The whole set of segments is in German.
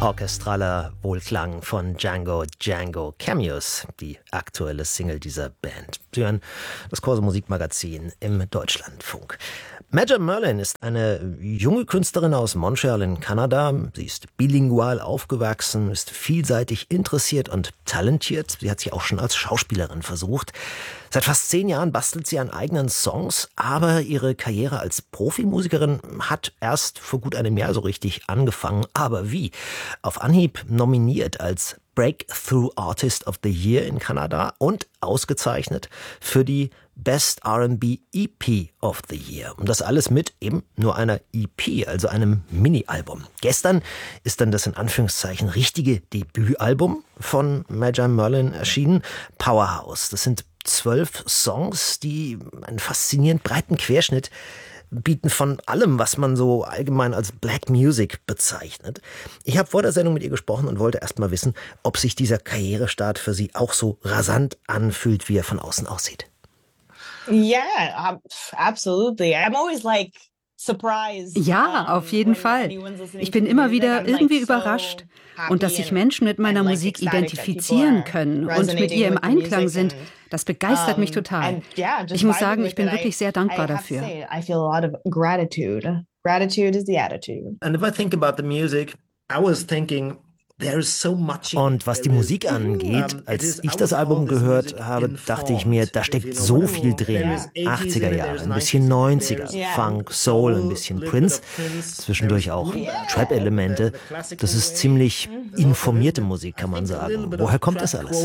Orchestraler Wohlklang von Django Cameos, die aktuelle Single dieser Band. Sie hören das Corso Musikmagazin im Deutschlandfunk. Maja Merlin ist eine junge Künstlerin aus Montreal in Kanada. Sie ist bilingual aufgewachsen, ist vielseitig interessiert und talentiert. Sie hat sich auch schon als Schauspielerin versucht. Seit fast 10 Jahren bastelt sie an eigenen Songs, aber ihre Karriere als Profimusikerin hat erst vor gut einem Jahr so richtig angefangen. Aber wie? Auf Anhieb nominiert als Breakthrough Artist of the Year in Kanada und ausgezeichnet für die Best R&B EP of the Year. Und das alles mit eben nur einer EP, also einem Mini-Album. Gestern ist dann das in Anführungszeichen richtige Debütalbum von Maja Merlin erschienen, Powerhouse. Das sind 12 Songs, die einen faszinierend breiten Querschnitt bieten von allem, was man so allgemein als Black Music bezeichnet. Ich habe vor der Sendung mit ihr gesprochen und wollte erst mal wissen, ob sich dieser Karrierestart für sie auch so rasant anfühlt, wie er von außen aussieht. Yeah, absolutely. I'm always like surprised. Ja, auf jeden Fall. Ich bin immer wieder irgendwie überrascht. Und dass sich Menschen mit meiner Musik identifizieren können und mit ihr im Einklang sind, das begeistert mich total. Ich muss sagen, ich bin wirklich sehr dankbar dafür. I feel a lot of gratitude. Gratitude is the attitude. And if I think about the music, I was thinking Und was die Musik angeht, als ich das Album gehört habe, dachte ich mir, da steckt so viel drin. 80er Jahre, ein bisschen 90er, Funk, Soul, ein bisschen Prince, zwischendurch auch Trap-Elemente. Das ist ziemlich informierte Musik, kann man sagen. Woher kommt das alles?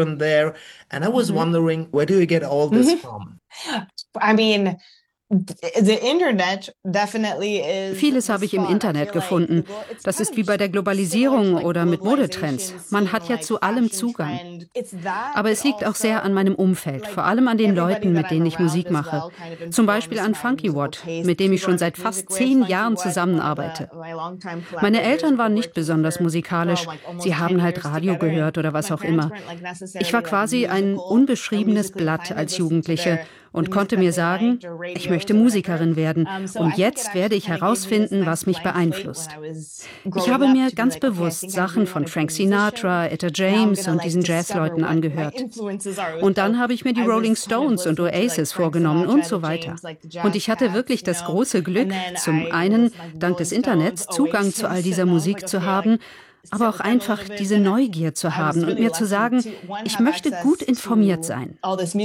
I mean, the internet definitely is. Vieles habe ich im Internet gefunden. Das ist wie bei der Globalisierung oder mit Modetrends. Man hat ja zu allem Zugang. Aber es liegt auch sehr an meinem Umfeld, vor allem an den Leuten, mit denen ich Musik mache. Zum Beispiel an Funky Watt, mit dem ich schon seit fast 10 Jahren zusammenarbeite. Meine Eltern waren nicht besonders musikalisch. Sie haben halt Radio gehört oder was auch immer. Ich war quasi ein unbeschriebenes Blatt als Jugendliche und konnte mir sagen, ich möchte Musikerin werden und jetzt werde ich herausfinden, was mich beeinflusst. Ich habe mir ganz bewusst Sachen von Frank Sinatra, Etta James und diesen Jazzleuten angehört. Und dann habe ich mir die Rolling Stones und Oasis vorgenommen und so weiter. Und ich hatte wirklich das große Glück, zum einen dank des Internets Zugang zu all dieser Musik zu haben, aber auch einfach diese Neugier zu haben und mir zu sagen, ich möchte gut informiert sein.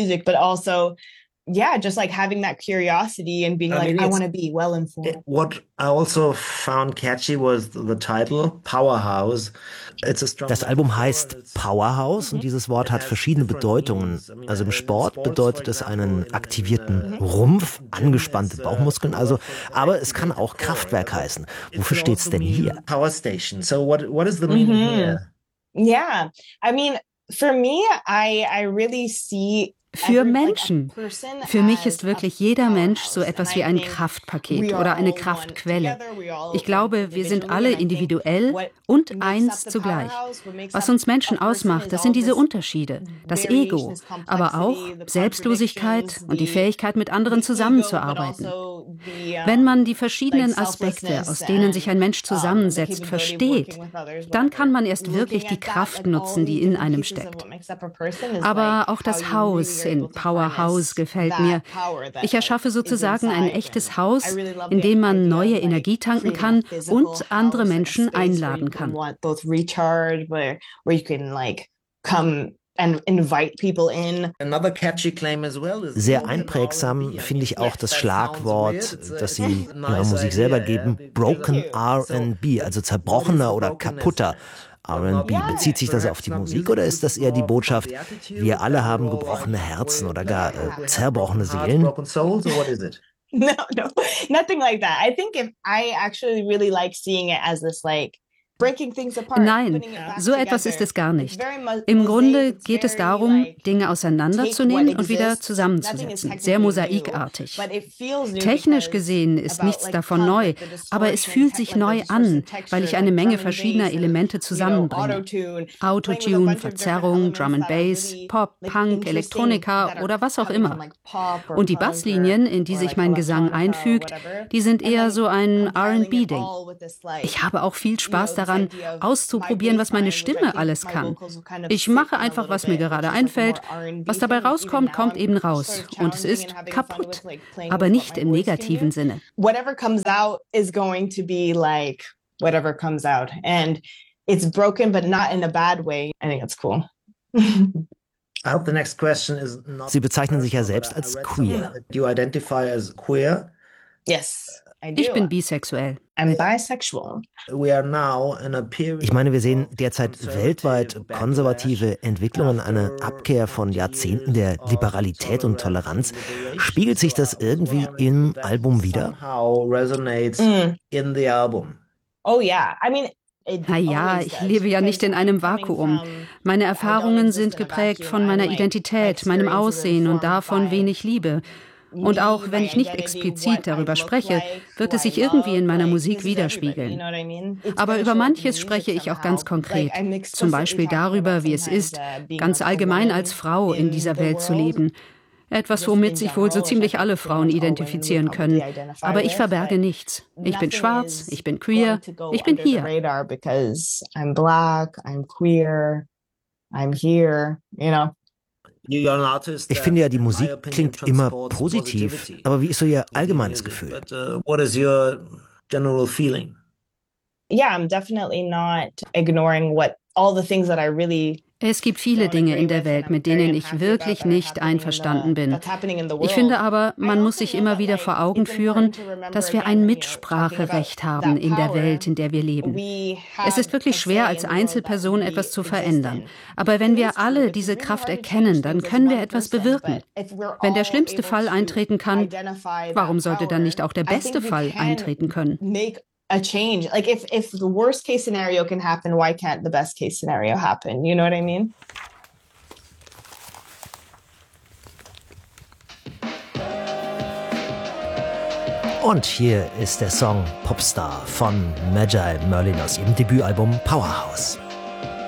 Yeah, just like having that curiosity and being like, I want to be well informed. What I also found catchy was the title, Powerhouse. Das Album heißt Powerhouse und dieses Wort hat verschiedene Bedeutungen. Also im Sport bedeutet es einen aktivierten Rumpf, angespannte Bauchmuskeln, also, aber es kann auch Kraftwerk heißen. Wofür steht's denn hier? Power Station. So what is the meaning here? Yeah, I mean, for me, I really see für Menschen. Für mich ist wirklich jeder Mensch so etwas wie ein Kraftpaket oder eine Kraftquelle. Ich glaube, wir sind alle individuell und eins zugleich. Was uns Menschen ausmacht, das sind diese Unterschiede, das Ego, aber auch Selbstlosigkeit und die Fähigkeit, mit anderen zusammenzuarbeiten. Wenn man die verschiedenen Aspekte, aus denen sich ein Mensch zusammensetzt, versteht, dann kann man erst wirklich die Kraft nutzen, die in einem steckt. Aber auch das Haus in Powerhouse gefällt mir. Ich erschaffe sozusagen ein echtes Haus, in dem man neue Energie tanken kann und andere Menschen einladen kann. Sehr einprägsam finde ich auch das Schlagwort, das Sie ihrer Musik selber geben, Broken R&B, also zerbrochener oder kaputter R&B. Bezieht sich das auf die Musik oder ist das eher die Botschaft, wir alle haben gebrochene Herzen oder gar zerbrochene Seelen? No, nothing like that. I think I actually really like seeing it as this like Nein, so etwas ist es gar nicht. Im Grunde geht es darum, Dinge auseinanderzunehmen und wieder zusammenzusetzen. Sehr mosaikartig. Technisch gesehen ist nichts davon neu, aber es fühlt sich neu an, weil ich eine Menge verschiedener Elemente zusammenbringe. Autotune, Verzerrung, Drum and Bass, Pop, Punk, Elektronika oder was auch immer. Und die Basslinien, in die sich mein Gesang einfügt, die sind eher so ein R&B-Ding. Ich habe auch viel Spaß daran, daran, auszuprobieren, was meine Stimme alles kann. Ich mache einfach, was mir gerade einfällt. Was dabei rauskommt, kommt eben raus. Und es ist kaputt. Aber nicht im negativen Sinne. Whatever comes out is going to be like whatever comes out. And it's broken, but not in a bad way. I think it's cool. I hope the next question is not. Sie bezeichnen sich ja selbst als queer. Do you identify as queer? Yes, I do. Ich bin bisexuell. I'm bisexual. We are now in a period. Ich meine, wir sehen derzeit weltweit konservative Entwicklungen, eine Abkehr von Jahrzehnten der Liberalität und Toleranz. Spiegelt sich das irgendwie im Album wider? Somehow resonates in the album. Oh yeah, I mean. Naja, ich lebe ja nicht in einem Vakuum. Meine Erfahrungen sind geprägt von meiner Identität, meinem Aussehen und davon, wen ich liebe. Und auch wenn ich nicht explizit darüber spreche, wird es sich irgendwie in meiner Musik widerspiegeln. Aber über manches spreche ich auch ganz konkret. Zum Beispiel darüber, wie es ist, ganz allgemein als Frau in dieser Welt zu leben. Etwas, womit sich wohl so ziemlich alle Frauen identifizieren können. Aber ich verberge nichts. Ich bin schwarz, ich bin queer, ich bin hier. I'm black, I'm queer, I'm here, you know. Ich finde ja, die Musik klingt immer positiv. Aber wie ist so Ihr allgemeines Gefühl? What is your general feeling? Yeah, I'm definitely not ignoring all the things that I really. Es gibt viele Dinge in der Welt, mit denen ich wirklich nicht einverstanden bin. Ich finde aber, man muss sich immer wieder vor Augen führen, dass wir ein Mitspracherecht haben in der Welt, in der wir leben. Es ist wirklich schwer, als Einzelperson etwas zu verändern. Aber wenn wir alle diese Kraft erkennen, dann können wir etwas bewirken. Wenn der schlimmste Fall eintreten kann, warum sollte dann nicht auch der beste Fall eintreten können? A change. Like if the worst case scenario can happen, why can't the best case scenario happen? You know what I mean? Und hier ist der Song Popstar von Magi Merlin aus ihrem Debütalbum Powerhouse.